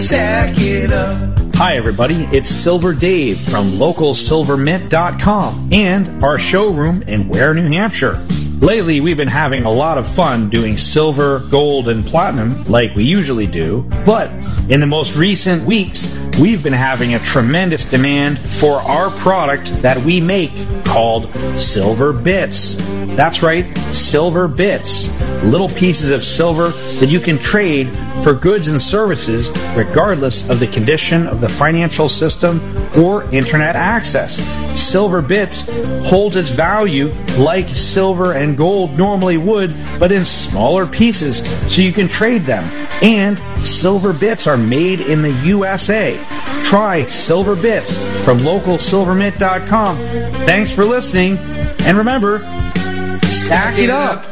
stack it up. Hi everybody, it's Silver Dave from LocalSilverMint.com and our showroom in Ware, New Hampshire. Lately, we've been having a lot of fun doing silver, gold, and platinum like we usually do, but in the most recent weeks, we've been having a tremendous demand for our product that we make called Silver Bits. That's right, Silver Bits. Little pieces of silver that you can trade for goods and services regardless of the condition of the financial system or internet access. Silver Bits holds its value like silver and gold normally would, but in smaller pieces so you can trade them. And Silver Bits are made in the USA. Try Silver Bits from LocalSilverMint.com. Thanks for listening, and remember, stack it up.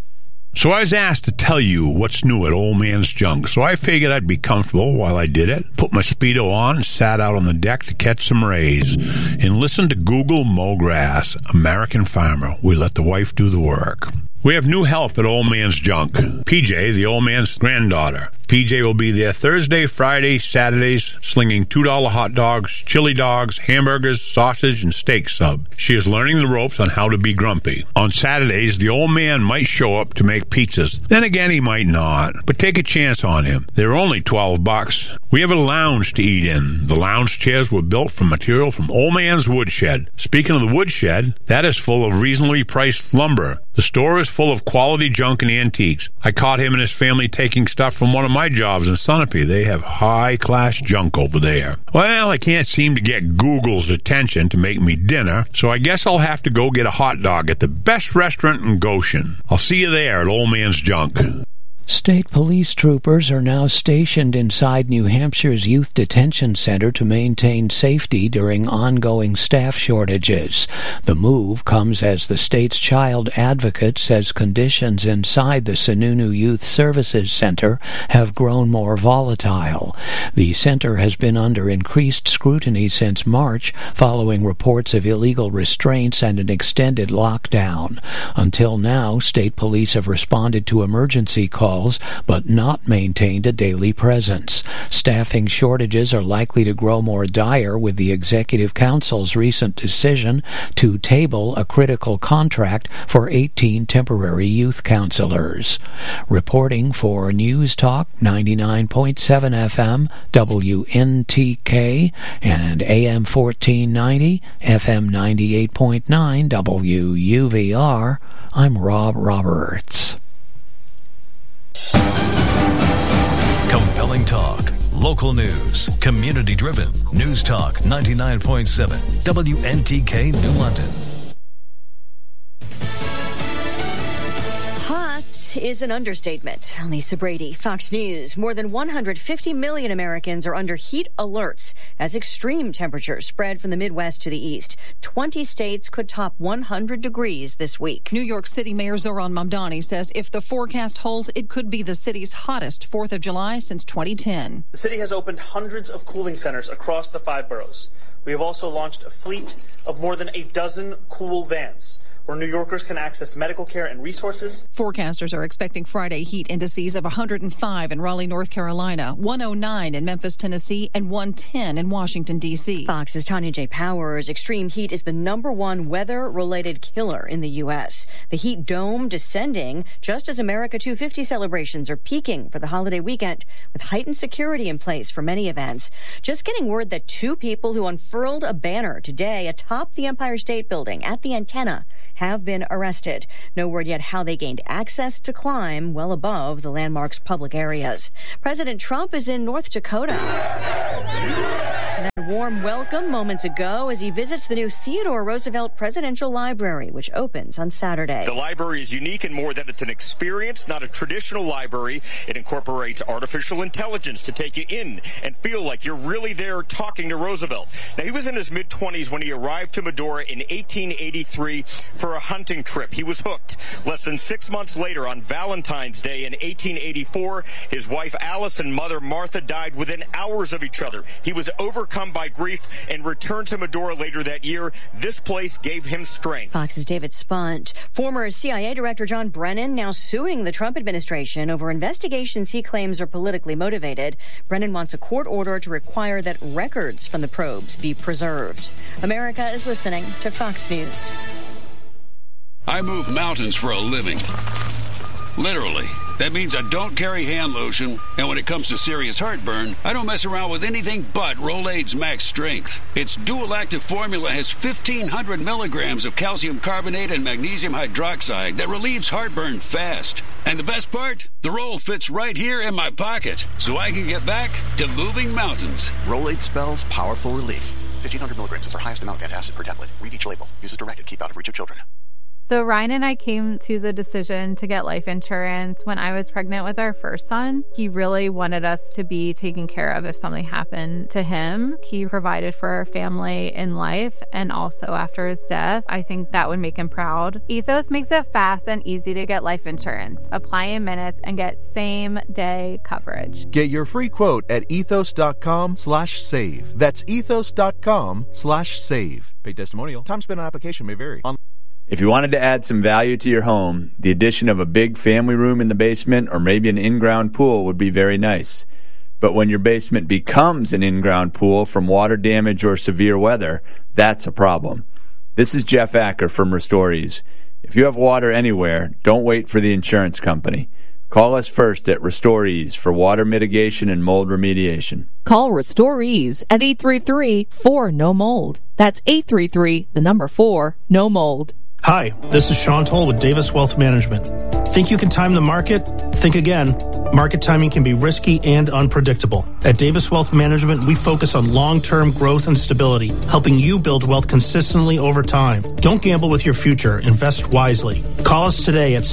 So I was asked to tell you what's new at Old Man's Junk, so I figured I'd be comfortable while I did it, put my Speedo on, and sat out on the deck to catch some rays, and listen to Google mow grass, American Farmer. We let the wife do the work. We have new help at Old Man's Junk. PJ, the old man's granddaughter. PJ will be there Thursday, Friday, Saturdays, slinging $2 hot dogs, chili dogs, hamburgers, sausage, and steak sub. She is learning the ropes on how to be grumpy. On Saturdays, the old man might show up to make pizzas. Then again, he might not. But take a chance on him. They're only $12. We have a lounge to eat in. The lounge chairs were built from material from Old Man's Woodshed. Speaking of the woodshed, that is full of reasonably priced lumber. The store is full of quality junk and antiques. I caught him and his family taking stuff from one of my jobs in Sunapee. They have high-class junk over there. Well, I can't seem to get Google's attention to make me dinner, so I guess I'll have to go get a hot dog at the best restaurant in Goshen. I'll see you there at Old Man's Junk. State police troopers are now stationed inside New Hampshire's Youth Detention Center to maintain safety during ongoing staff shortages. The move comes as the state's child advocate says conditions inside the Sununu Youth Services Center have grown more volatile. The center has been under increased scrutiny since March following reports of illegal restraints and an extended lockdown. Until now, state police have responded to emergency calls but not maintained a daily presence. Staffing shortages are likely to grow more dire with the Executive Council's recent decision to table a critical contract for 18 temporary youth counselors. Reporting for News Talk 99.7 FM, WNTK, and AM 1490, FM 98.9, WUVR, I'm Rob Roberts. Compelling talk, local news, community-driven. News Talk 99.7, WNTK, New London. Is an understatement. Lisa Brady, Fox News. More than 150 million Americans are under heat alerts as extreme temperatures spread from the Midwest to the East. 20 states could top 100 degrees this week. New York City Mayor Zohran Mamdani says if the forecast holds, it could be the city's hottest 4th of July since 2010. The city has opened hundreds of cooling centers across the 5 boroughs. We have also launched a fleet of more than a dozen cool vans, where New Yorkers can access medical care and resources. Forecasters are expecting Friday heat indices of 105 in Raleigh, North Carolina, 109 in Memphis, Tennessee, and 110 in Washington, D.C. Fox's Tanya J. Powers. Extreme heat is the #1 weather-related killer in the U.S. The heat dome descending just as America 250 celebrations are peaking for the holiday weekend, with heightened security in place for many events. Just getting word that 2 people who unfurled a banner today atop the Empire State Building at the antenna have been arrested. No word yet how they gained access to climb well above the landmark's public areas. President Trump is in North Dakota. That warm welcome moments ago as he visits the new Theodore Roosevelt Presidential Library, which opens on Saturday. The library is unique in more that it's an experience, not a traditional library. It incorporates artificial intelligence to take you in and feel like you're really there talking to Roosevelt. Now, he was in his mid-20s when he arrived to Medora in 1883 for a hunting trip. He was hooked. Less than 6 months later, on Valentine's Day in 1884, his wife Alice and mother Martha died within hours of each other. He was overcome by by grief and returned to Medora later that year. This place gave him strength. Fox's David Spunt. Former CIA Director John Brennan now suing the Trump administration over investigations he claims are politically motivated. Brennan wants a court order to require that records from the probes be preserved. America is listening to Fox News. I move mountains for a living. Literally. That means I don't carry hand lotion, and when it comes to serious heartburn, I don't mess around with anything but Rolaids Max Strength. Its dual-active formula has 1,500 milligrams of calcium carbonate and magnesium hydroxide that relieves heartburn fast. And the best part? The roll fits right here in my pocket, so I can get back to moving mountains. Rolaids spells powerful relief. 1,500 milligrams is our highest amount of antacid per tablet. Read each label. Use as directed. Keep out of reach of children. So Ryan and I came to the decision to get life insurance when I was pregnant with our first son. He really wanted us to be taken care of if something happened to him. He provided for our family in life and also after his death. I think that would make him proud. Ethos makes it fast and easy to get life insurance. Apply in minutes and get same-day coverage. Get your free quote at ethos.com/save. That's ethos.com/save. Paid testimonial. Time spent on application may vary. If you wanted to add some value to your home, the addition of a big family room in the basement or maybe an in-ground pool would be very nice. But when your basement becomes an in-ground pool from water damage or severe weather, that's a problem. This is Jeff Acker from Restorees. If you have water anywhere, don't wait for the insurance company. Call us first at Restorees for water mitigation and mold remediation. Call Restorees at 833-4-NO-MOLD. That's 833-4-NO-MOLD. Hi, this is Sean Toll with Davis Wealth Management. Think you can time the market? Think again. Market timing can be risky and unpredictable. At Davis Wealth Management, we focus on long-term growth and stability, helping you build wealth consistently over time. Don't gamble with your future. Invest wisely. Call us today at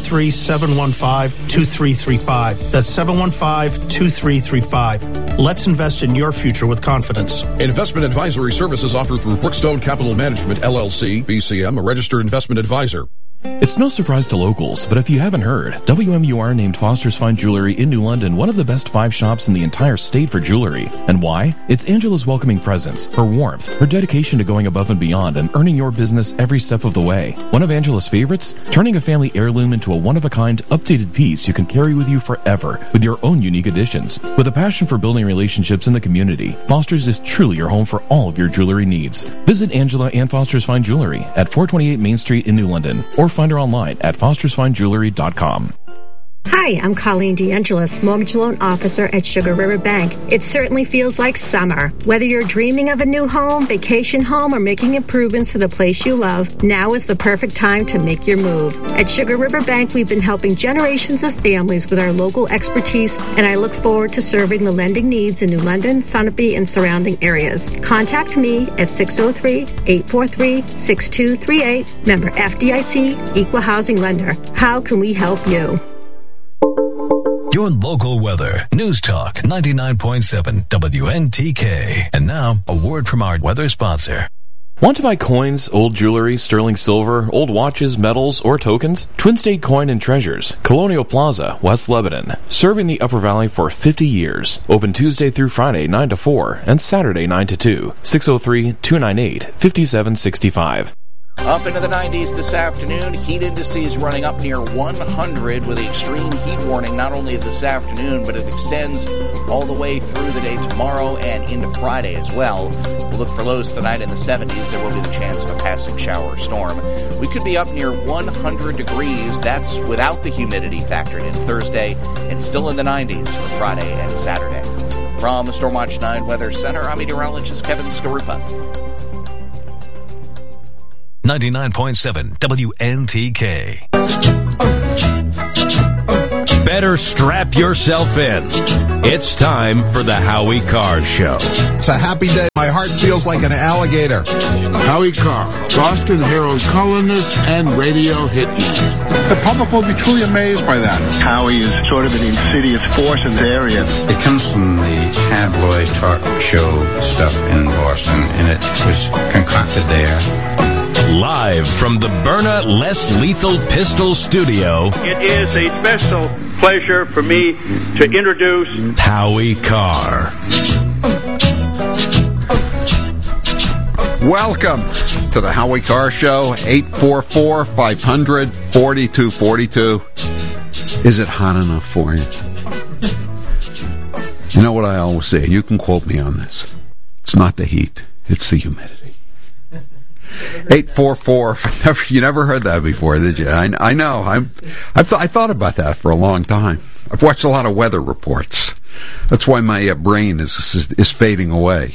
603-715-2335. That's 715-2335. Let's invest in your future with confidence. Investment advisory services offered through Brookstone Capital Management, LLC, BCM, a registered investment advisor. It's no surprise to locals, but if you haven't heard, WMUR named Foster's Fine Jewelry in New London one of the best 5 shops in the entire state for jewelry. And why? It's Angela's welcoming presence, her warmth, her dedication to going above and beyond and earning your business every step of the way. One of Angela's favorites? Turning a family heirloom into a one-of-a-kind, updated piece you can carry with you forever with your own unique additions. With a passion for building relationships in the community, Foster's is truly your home for all of your jewelry needs. Visit Angela and Foster's Fine Jewelry at 428 Main Street in New London or find her online at fostersfinejewelry.com. Hi, I'm Colleen DeAngelis, Mortgage Loan Officer at Sugar River Bank. It certainly feels like summer. Whether you're dreaming of a new home, vacation home, or making improvements to the place you love, now is the perfect time to make your move. At Sugar River Bank, we've been helping generations of families with our local expertise, and I look forward to serving the lending needs in New London, Sunapee, and surrounding areas. Contact me at 603-843-6238. Member FDIC, Equal Housing Lender. How can we help you? Your local weather. News Talk 99.7 WNTK. And now, a word from our weather sponsor. Want to buy coins, old jewelry, sterling silver, old watches, medals, or tokens? Twin State Coin and Treasures, Colonial Plaza, West Lebanon. Serving the Upper Valley for 50 years. Open Tuesday through Friday 9 to 4 and Saturday 9 to 2. 603-298-5765. Up into the 90s this afternoon. Heat indices running up near 100 with the extreme heat warning not only this afternoon, but it extends all the way through the day tomorrow and into Friday as well. We'll look for lows tonight in the 70s. There will be the chance of a passing shower or storm. We could be up near 100 degrees. That's without the humidity factored in Thursday, and still in the 90s for Friday and Saturday. From the Stormwatch 9 Weather Center, I'm meteorologist Kevin Skarupa. 99.7 WNTK. Better strap yourself in. It's time for the Howie Carr Show. It's a happy day. My heart feels like an alligator. Howie Carr, Boston Herald columnist and radio hitman. The public will be truly amazed by that. Howie is sort of an insidious force in the area. It comes from the tabloid talk show stuff in Boston, and it was concocted there. Live from the Byrna Less Lethal Pistol Studio, it is a special pleasure for me to introduce Howie Carr. Welcome to the Howie Carr Show, 844-500-4242. Is it hot enough for you? You know what I always say, and you can quote me on this. It's not the heat, it's the humidity. 844, you never heard that before, did you? I know, I thought about that for a long time. I've watched a lot of weather reports. That's why my brain is fading away.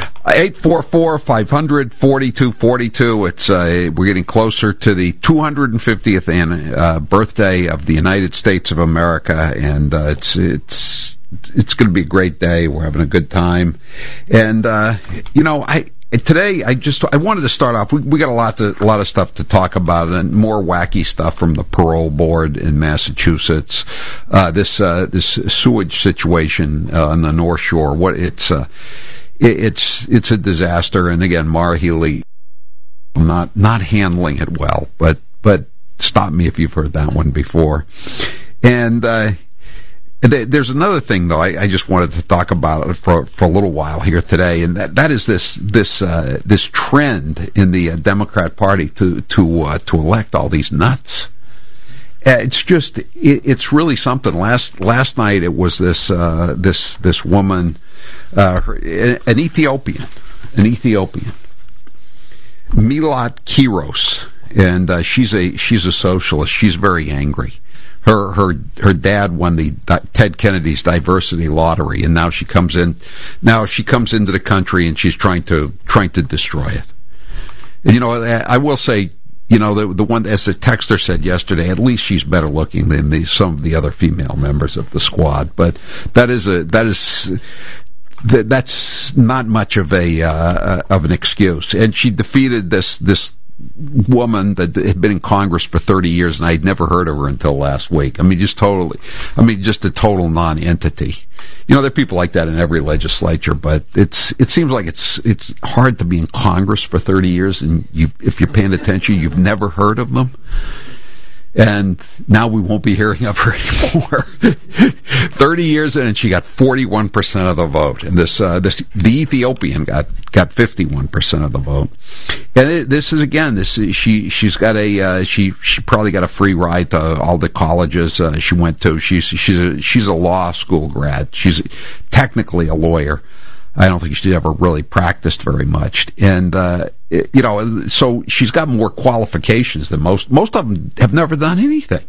844-500-4242. It's we're getting closer to the 250th birthday of the United States of America, and it's going to be a great day. We're having a good time, and today, I wanted to start off. We got a lot of stuff to talk about, and more wacky stuff from the parole board in Massachusetts. This sewage situation on the North Shore. It's a disaster. And again, Maura Healey not handling it well. But stop me if you've heard that one before. And there's another thing, though, I just wanted to talk about for a little while here today, and that is this trend in the Democrat Party to elect all these nuts. It's really something. Last night it was this woman, an Ethiopian, Milat Kiros, and she's a socialist. She's very angry. Her dad won the Ted Kennedy's diversity lottery, and now she comes into the country and she's trying to destroy it. And I will say, the one, as the texter said yesterday, at least she's better looking than some of the other female members of the squad. But that's not much of an excuse. And she defeated this woman that had been in Congress for 30 years, and I'd never heard of her until last week. Just a total non-entity. There are people like that in every legislature, but it seems like it's hard to be in Congress for 30 years, and if you're paying attention, you've never heard of them. And now we won't be hearing of her anymore. 30 years in, and she got 41% of the vote. And the Ethiopian got 51% of the vote. And she's got she probably got a free ride to all the colleges she went to. She's a law school grad. She's technically a lawyer. I don't think she's ever really practiced very much. And, so she's got more qualifications than most. Most of them have never done anything.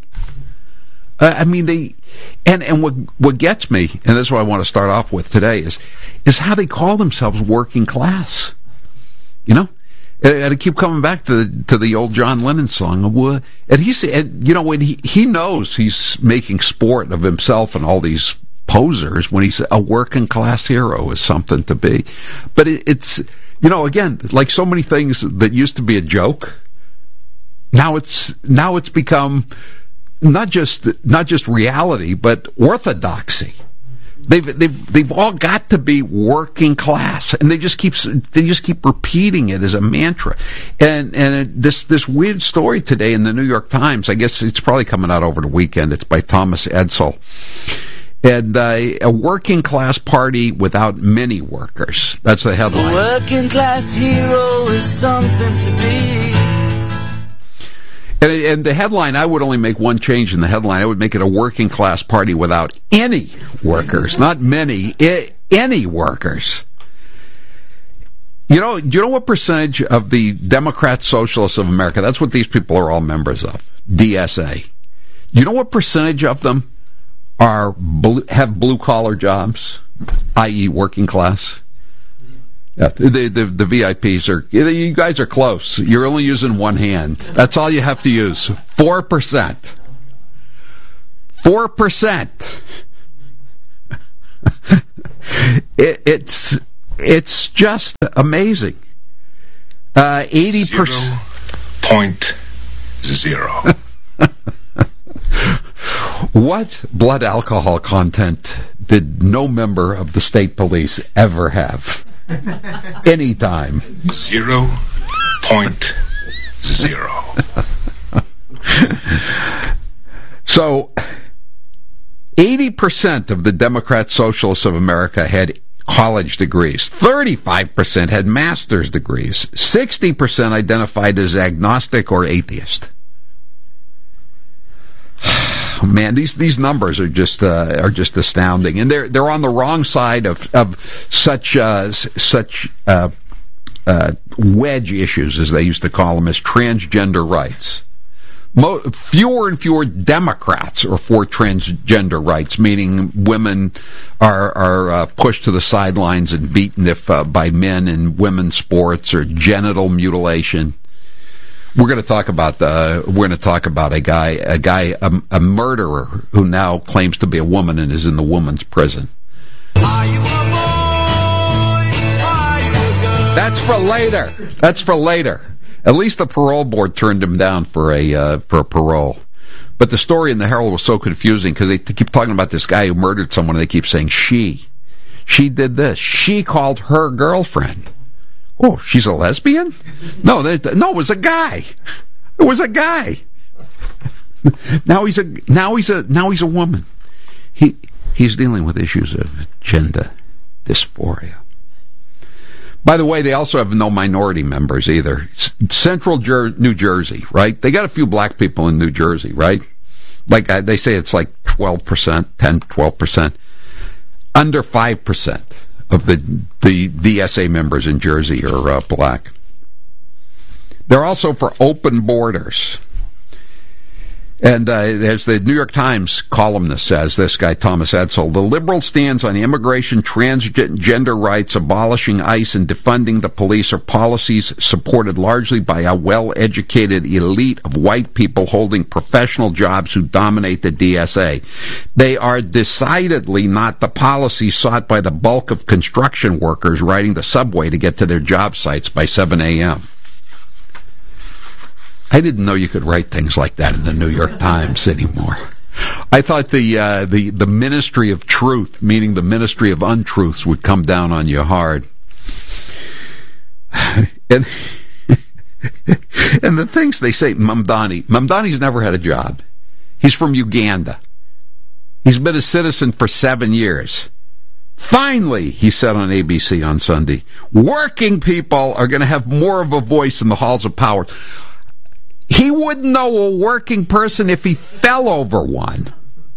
What gets me, and this is what I want to start off with today, is how they call themselves working class. And I keep coming back to the old John Lennon song. And he said, when he knows he's making sport of himself and all these posers when he's a working class hero is something to be. But it's again, like so many things that used to be a joke, now it's become not just reality, but orthodoxy. They've all got to be working class, and they just keep repeating it as a mantra. And this weird story today in the New York Times, I guess it's probably coming out over the weekend. It's by Thomas Edsall. And a working class party without many workers. That's the headline. A working class hero is something to be. And the headline, I would only make one change in the headline. I would make it a working class party without any workers. Not many, any workers. Do you know what percentage of the Democrat Socialists of America, that's what these people are all members of, DSA. Do you know what percentage of them have blue-collar jobs, i.e. working class? Yeah, the VIPs are, you guys are close. You're only using one hand. That's all you have to use. 4%. 4%. It's just amazing. 80%. 0.0. What blood alcohol content did no member of the state police ever have? Anytime. 0.0. So, 80% of the Democrat Socialists of America had college degrees. 35% had master's degrees. 60% identified as agnostic or atheist. Man, these numbers are just astounding, and they're on the wrong side of such wedge issues, as they used to call them, as transgender rights. Fewer and fewer Democrats are for transgender rights, meaning women are pushed to the sidelines and beaten by men in women's sports, or genital mutilation. We're going to talk about a murderer who now claims to be a woman and is in the woman's prison. That's for later. At least the parole board turned him down for a parole. But the story in the Herald was so confusing because they keep talking about this guy who murdered someone, and they keep saying she did this. She called her girlfriend. Oh, she's a lesbian? No, it was a guy. It was a guy. Now he's a woman. He's dealing with issues of gender dysphoria. By the way, they also have no minority members either. Central New Jersey, right? They got a few black people in New Jersey, right? Like they say it's like 12%, 12%. Under 5% of the DSA members in Jersey are black. They're also for open borders. And as the New York Times columnist says, this guy, Thomas Edsall, the liberal stance on immigration, transgender rights, abolishing ICE, and defunding the police are policies supported largely by a well-educated elite of white people holding professional jobs who dominate the DSA. They are decidedly not the policies sought by the bulk of construction workers riding the subway to get to their job sites by 7 a.m. I didn't know you could write things like that in the New York Times anymore. I thought the ministry of truth, meaning the ministry of untruths, would come down on you hard. And the things they say, Mamdani's never had a job. He's from Uganda. He's been a citizen for 7 years. Finally, he said on ABC on Sunday, working people are going to have more of a voice in the halls of power. He wouldn't know a working person if he fell over one.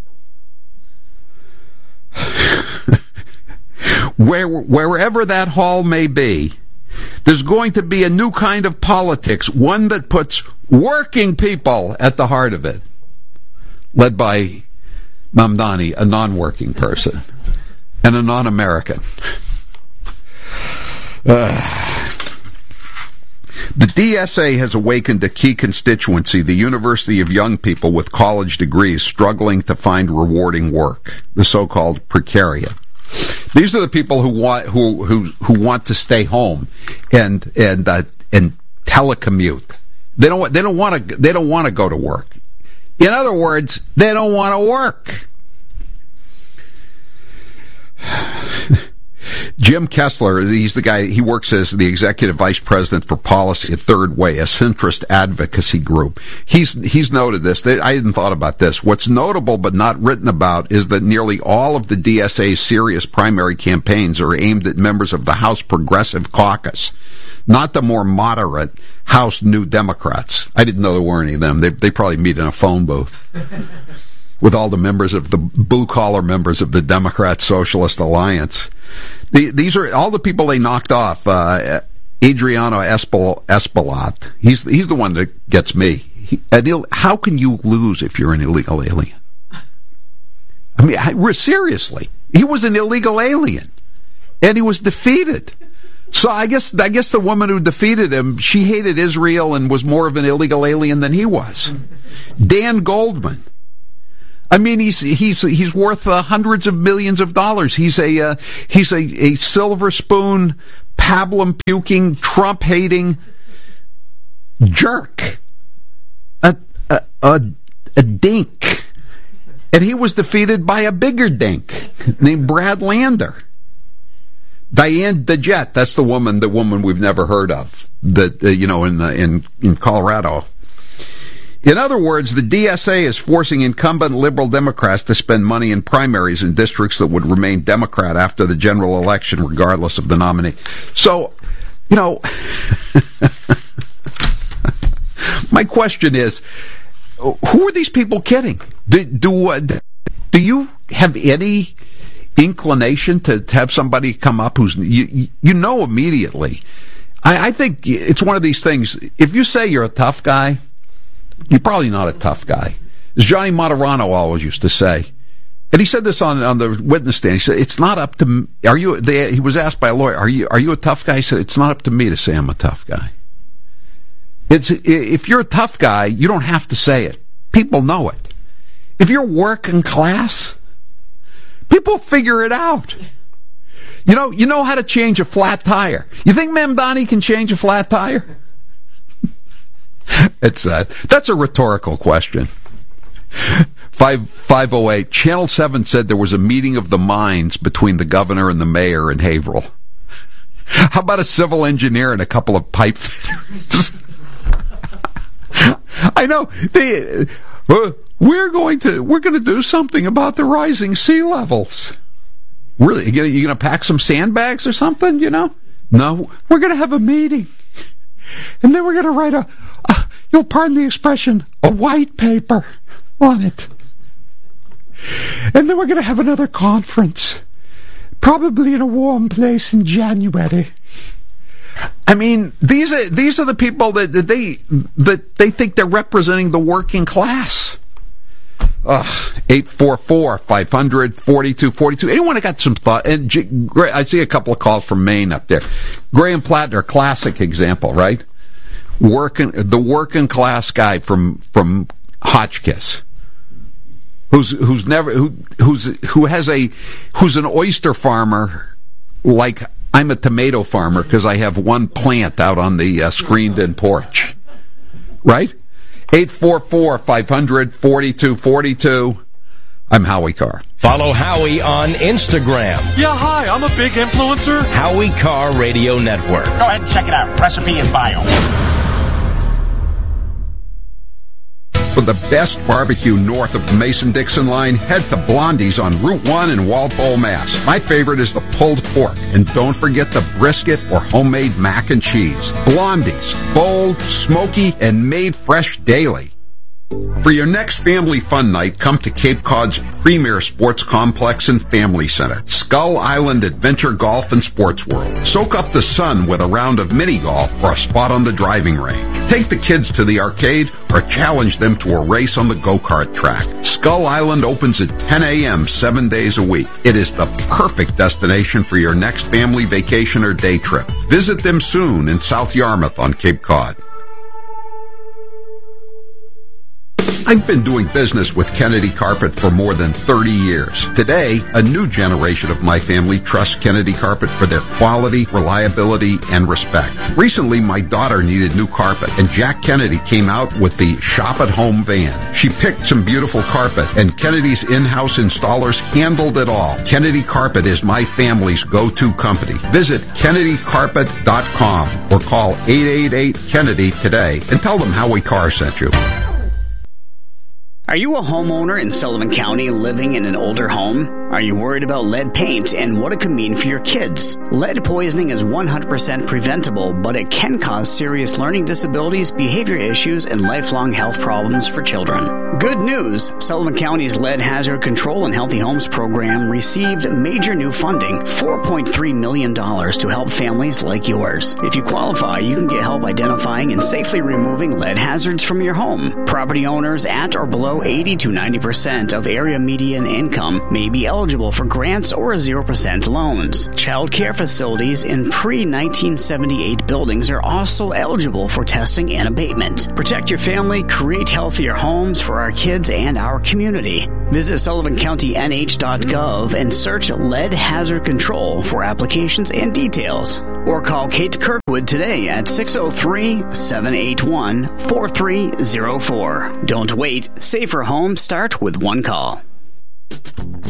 Wherever that hall may be, there's going to be a new kind of politics, one that puts working people at the heart of it, led by Mamdani, a non-working person, and a non-American. The DSA has awakened a key constituency, the university of young people with college degrees struggling to find rewarding work, the so-called precariat. These are the people who want to stay home and telecommute. They don't want to go to work. In other words, they don't want to work. Jim Kessler, he's the guy, he works as the executive vice president for policy at Third Way, a centrist advocacy group. He's noted this. I hadn't thought about this. What's notable but not written about is that nearly all of the DSA's serious primary campaigns are aimed at members of the House Progressive Caucus, not the more moderate House New Democrats. I didn't know there were any of them. They probably meet in a phone booth with all the members of the blue-collar members of the Democrat Socialist Alliance. These are all the people they knocked off. Adriano Espaillat. He's the one that gets me. How can you lose if you're an illegal alien? I mean, seriously. He was an illegal alien, and he was defeated. So I guess the woman who defeated him, she hated Israel and was more of an illegal alien than he was. Dan Goldman. I mean, he's worth hundreds of millions of dollars. He's a silver spoon, pablum puking, Trump hating jerk, a dink, and he was defeated by a bigger dink named Brad Lander. Diane DeJet, that's the woman we've never heard of, that in Colorado. In other words, the DSA is forcing incumbent liberal Democrats to spend money in primaries in districts that would remain Democrat after the general election, regardless of the nominee. So, my question is, who are these people kidding? Do you have any inclination to have somebody come up who's you know immediately? I think it's one of these things. If you say you're a tough guy, you're probably not a tough guy. As Johnny Martorano always used to say, and he said this on the witness stand. He said, "It's not up to he was asked by a lawyer, "Are you a tough guy?" He said, "It's not up to me to say I'm a tough guy." If you're a tough guy, you don't have to say it. People know it. If you're working class, people figure it out. You know how to change a flat tire. You think Mamdani can change a flat tire? That's a rhetorical question. 508. Channel 7 said there was a meeting of the minds between the governor and the mayor in Haverhill. How about a civil engineer and a couple of pipe fitters? I know. We're going to do something about the rising sea levels. Really? You going to pack some sandbags or something, No, we're going to have a meeting. And then we're going to write you'll pardon the expression, a white paper on it. And then we're going to have another conference, probably in a warm place in January. I mean, these are the people that they think they're representing the working class. 844-500-4242. Anyone that got some thought? And I see a couple of calls from Maine up there. Graham Plattner, classic example, right? The working class guy from Hotchkiss, who's an oyster farmer, like I'm a tomato farmer because I have one plant out on the screened-in porch, right? 844-500-4242. I'm Howie Carr. Follow Howie on Instagram. Yeah, hi, I'm a big influencer. Howie Carr Radio Network. Go ahead and check it out. Recipe in bio. For the best barbecue north of the Mason-Dixon line, head to Blondie's on Route 1 in Walpole, Mass. My favorite is the pulled pork. And don't forget the brisket or homemade mac and cheese. Blondie's, bold, smoky, and made fresh daily. For your next family fun night, come to Cape Cod's premier sports complex and family center, Skull Island Adventure Golf and Sports World. Soak up the sun with a round of mini golf or a spot on the driving range. Take the kids to the arcade or challenge them to a race on the go-kart track. Skull Island opens at 10 a.m. 7 days a week. It is the perfect destination for your next family vacation or day trip. Visit them soon in South Yarmouth on Cape Cod. I've been doing business with Kennedy Carpet for more than 30 years. Today, a new generation of my family trusts Kennedy Carpet for their quality, reliability, and respect. Recently, my daughter needed new carpet, and Jack Kennedy came out with the Shop at Home van. She picked some beautiful carpet, and Kennedy's in-house installers handled it all. Kennedy Carpet is my family's go-to company. Visit KennedyCarpet.com or call 888-KENNEDY today and tell them Howie Carr sent you. Are you a homeowner in Sullivan County living in an older home? Are you worried about lead paint and what it could mean for your kids? Lead poisoning is 100% preventable, but it can cause serious learning disabilities, behavior issues, and lifelong health problems for children. Good news! Sullivan County's Lead Hazard Control and Healthy Homes program received major new funding, $4.3 million, to help families like yours. If you qualify, you can get help identifying and safely removing lead hazards from your home. Property owners at or below 80 to 90% of area median income may be eligible for grants or 0% loans. Child care facilities in pre-1978 buildings are also eligible for testing and abatement. Protect your family, create healthier homes for our kids and our community. Visit SullivanCountyNH.gov and search Lead Hazard Control for applications and details. Or call Kate Kirkwood today at 603-781-4304. Don't wait. Safer homes start with one call.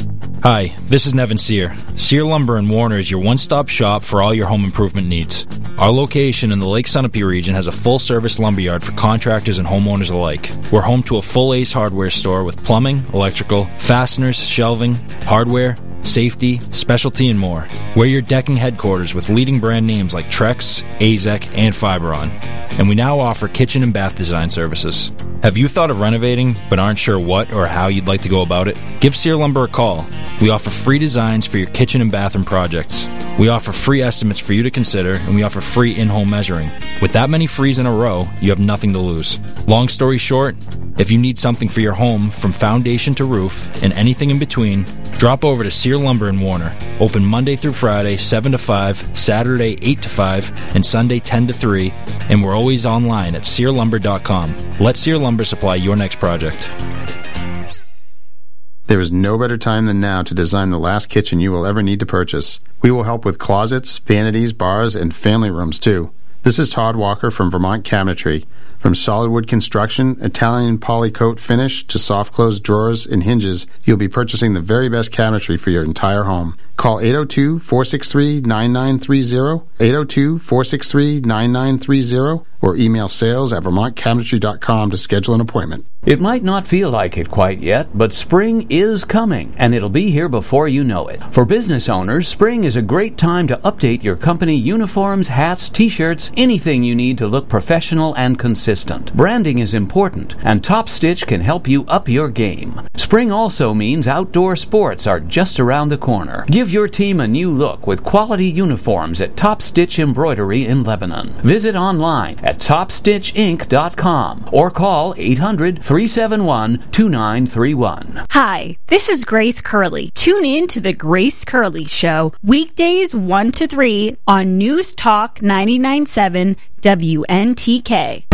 Hi, this is Nevin Sear. Sear Lumber and Warner is your one-stop shop for all your home improvement needs. Our location in the Lake Sunapee region has a full-service lumberyard for contractors and homeowners alike. We're home to a full Ace Hardware store with plumbing, electrical, fasteners, shelving, hardware, safety, specialty, and more. We're your decking headquarters with leading brand names like Trex, AZEK, and Fiberon. And we now offer kitchen and bath design services. Have you thought of renovating but aren't sure what or how you'd like to go about it? Give Sear Lumber a call. We offer free designs for your kitchen and bathroom projects. We offer free estimates for you to consider, and we offer free in-home measuring. With that many frees in a row, you have nothing to lose. Long story short, if you need something for your home from foundation to roof and anything in between, drop over to Sear Lumber in Warner. Open Monday through Friday, 7 to 5, Saturday, 8 to 5, and Sunday, 10 to 3, and we're always online at SearLumber.com. Let Sear Lumber supply your next project. There is no better time than now to design the last kitchen you will ever need to purchase. We will help with closets, vanities, bars, and family rooms, too. This is Todd Walker from Vermont Cabinetry. From solid wood construction, Italian polycoat finish, to soft close drawers and hinges, you'll be purchasing the very best cabinetry for your entire home. Call 802-463-9930, 802-463-9930, or email sales@vermontcabinetry.com to schedule an appointment. It might not feel like it quite yet, but spring is coming, and it'll be here before you know it. For business owners, spring is a great time to update your company uniforms, hats, t-shirts, anything you need to look professional and consistent. Branding is important, and Top Stitch can help you up your game. Spring also means outdoor sports are just around the corner. Give your team a new look with quality uniforms at Top Stitch Embroidery in Lebanon. Visit online at TopStitchInc.com or call 800-371-2931. Hi, this is Grace Curley. Tune in to The Grace Curley Show, weekdays 1 to 3 on News Talk 99.7 WNTK.